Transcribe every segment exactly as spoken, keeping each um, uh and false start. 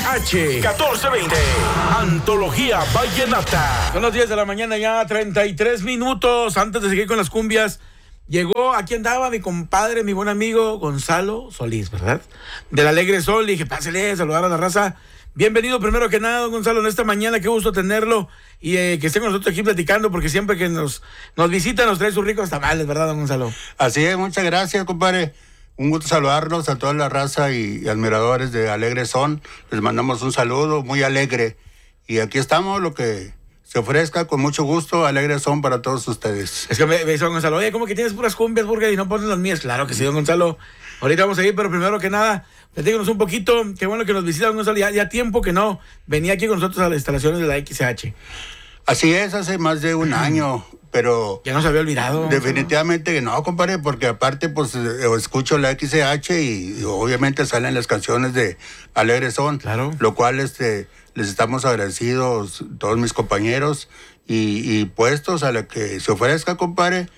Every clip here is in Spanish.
H catorce veinte, Antología Vallenata. Son las diez de la mañana ya, treinta y tres minutos. Antes de seguir con las cumbias, llegó, aquí andaba mi compadre, mi buen amigo Gonzalo Solís, ¿verdad? Del Alegre Sol. Le dije, pásale, saludar a la raza. Bienvenido primero que nada, don Gonzalo, en esta mañana. Qué gusto tenerlo y eh, que esté con nosotros aquí platicando, porque siempre que nos, nos visita nos trae sus ricos tamales, ¿verdad, don Gonzalo? Así es, muchas gracias, compadre. Un gusto saludarlos a toda la raza y, y admiradores de Alegre Son. Les mandamos un saludo muy alegre. Y aquí estamos, lo que se ofrezca, con mucho gusto, Alegre Son para todos ustedes. Es que me, me dice don Gonzalo, oye, ¿cómo que tienes puras cumbias, burger, y no pones las mías? Claro que sí, don Gonzalo. Ahorita vamos a ir, pero primero que nada, platícanos un poquito. Qué bueno que nos visita, don Gonzalo. Ya, ya tiempo que no venía aquí con nosotros a las instalaciones de la X H. Así es, hace más de un año, pero... Ya nos había olvidado. Definitivamente que no, compadre, porque aparte, pues, eh, escucho la X H y, y obviamente salen las canciones de Alegre Son. Claro. Lo cual, este, les estamos agradecidos, todos mis compañeros, y, y puestos a la que se ofrezca, compadre,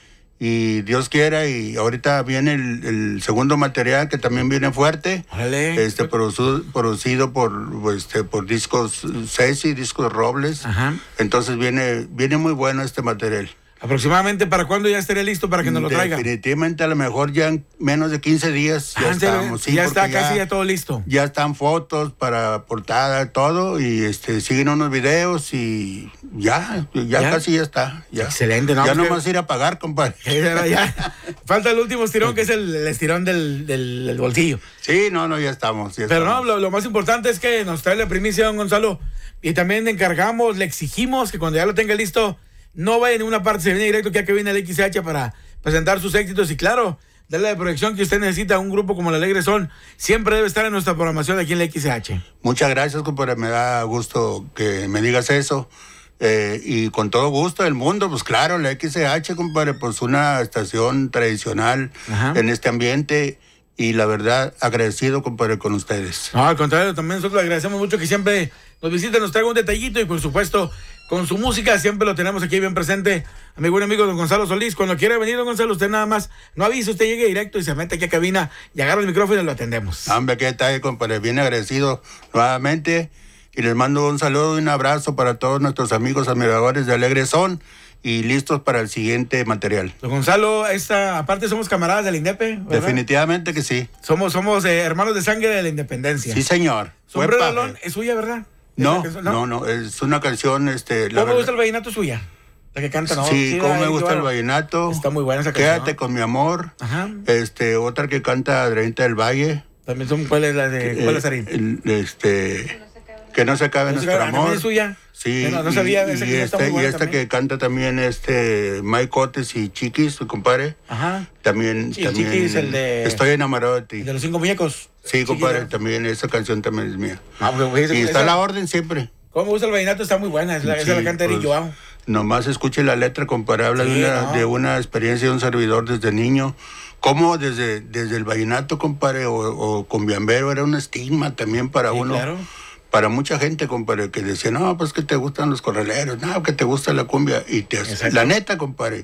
y Dios quiera, y ahorita viene el, el segundo material que también viene fuerte. Órale. Este, producido, producido por, este, por discos Ceci, discos Robles. Ajá. Entonces viene, viene muy bueno este material. ¿Aproximadamente para cuándo ya estaría listo para que nos lo traiga? Definitivamente, a lo mejor ya en menos de quince días ya Ah, estamos. Sí, ya está porque casi ya todo listo. Ya están fotos para portada, todo, y este siguen unos videos y ya, ya, ¿Ya? casi ya está. Ya. Excelente, ¿no? Ya Porque- nomás ir a pagar, compadre. Ya, ya. Falta el último estirón, que es el, el estirón del, del, del bolsillo. Sí, no, no, ya estamos. Ya Pero no, estamos. lo, lo más importante es que nos trae la primicia, don Gonzalo. Y también le encargamos, le exigimos que cuando ya lo tenga listo, no vaya a ninguna parte, se viene directo que aquí viene el X H para presentar sus éxitos. Y claro, darle la proyección que usted necesita a un grupo como el Alegre Son. Siempre debe estar en nuestra programación aquí en la X H. Muchas gracias, compadre. Me da gusto que me digas eso. Eh, y con todo gusto del mundo, pues claro, la X H, compadre, pues una estación tradicional. Ajá. En este ambiente. Y la verdad, agradecido, compadre, con ustedes. No, al contrario, también nosotros le agradecemos mucho que siempre nos visite, nos traiga un detallito y por supuesto, con su música siempre lo tenemos aquí bien presente. A mi buen amigo don Gonzalo Solís, cuando quiera venir, don Gonzalo, usted nada más no avisa, usted llegue directo y se mete aquí a cabina y agarra el micrófono y lo atendemos. Hombre, qué detalle, compadre, bien agradecido nuevamente. Y les mando un saludo y un abrazo para todos nuestros amigos admiradores de Alegre Son. Y listos para el siguiente material. Don Gonzalo, esta, aparte somos camaradas de la Indepe, ¿verdad? Definitivamente que sí. Somos, somos eh, hermanos de sangre de la independencia. Sí, señor. Sombrero Alón es suya, ¿verdad? No, canción, no, no, es una canción, este... ¿Cómo me gusta el vallenato suya? La que canta, ¿no? Sí, sí cómo me ahí, gusta bueno, el vallenato. Está muy buena esa canción. Quédate con mi amor. Ajá. Este, otra que canta Adrianita del Valle. También son, ¿cuál es la de, cuál es Arín? El, este... Que no se acabe no se nuestro acabe, amor. ¿es suya? Sí, bueno, no sabía, y, esa y, que este, y esta también. que canta también este Mike Cotes y Chiquis, tu compadre. Ajá. También, Sí, también Chiquis, el de... Estoy enamorado de ti. El de los cinco muñecos. Sí, compadre, Chiquis, también esa canción también es mía. Ah, porque, güey, y esa, está a la orden siempre. ¿Cómo me gusta el vallenato? Está muy buena, es la, Sí, esa la canta Eric pues, Joao. Nomás escuche la letra, compadre, habla Sí, de, una, no. de una experiencia de un servidor desde niño. Cómo desde, desde el vallenato, compadre, o, o con Biambero era un estigma también para Sí, uno. claro. Para mucha gente, compadre, que decía, no, pues que te gustan los corraleros, no, que te gusta la cumbia. Y te hace, la neta, compadre,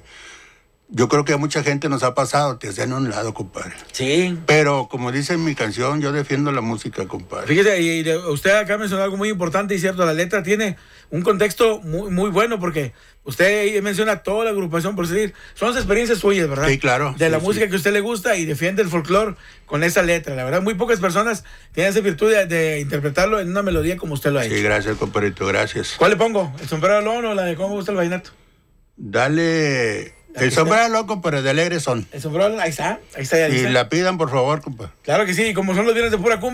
yo creo que a mucha gente nos ha pasado, te hacen a un lado, compadre. Sí. Pero, como dice en mi canción, yo defiendo la música, compadre. Fíjese, y de, usted acá mencionó algo muy importante y cierto, la letra tiene un contexto muy, muy bueno porque usted menciona toda la agrupación, por decir, son las experiencias suyas, ¿verdad? Sí, claro. De sí, la sí. música que a usted le gusta y defiende el folclore con esa letra. La verdad, muy pocas personas tienen esa virtud de, de interpretarlo en una melodía como usted lo ha hecho. Sí, gracias, compadrito, gracias. ¿Cuál le pongo? ¿El sombrero Alón o la de cómo me gusta el vallenato? Dale... El sombrero loco, pero de Alegre Son. El sombrero Alón, ahí está, ahí está ya Y dice. la pidan, por favor, compadre. Claro que sí, como son los viernes de pura cumbia.